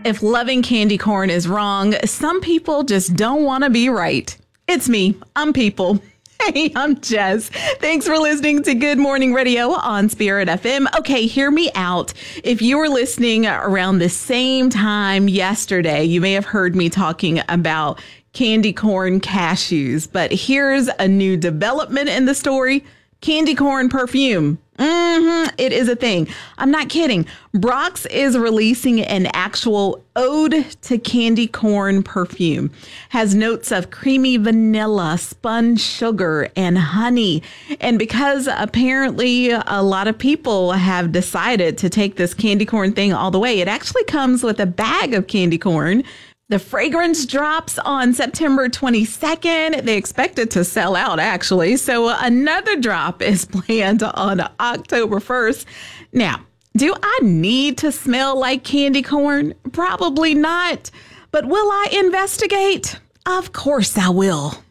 If loving candy corn is wrong, some people just don't want to be right. It's me. I'm people. Hey, I'm Jess. Thanks for listening to Good Morning Radio on Spirit FM. Okay, hear me out. If you were listening around the same time yesterday, you may have heard me talking about candy corn cashews. But here's a new development in the story. Candy corn perfume. It is a thing. I'm not kidding. Brach's is releasing an actual ode to candy corn perfume. Has notes of creamy vanilla, spun sugar, and honey. And because apparently a lot of people have decided to take this candy corn thing all the way, it actually comes with a bag of candy corn. The fragrance drops on September 22nd. They expect it to sell out, actually. So another drop is planned on October 1st. Now, do I need to smell like candy corn? Probably not. But will I investigate? Of course I will.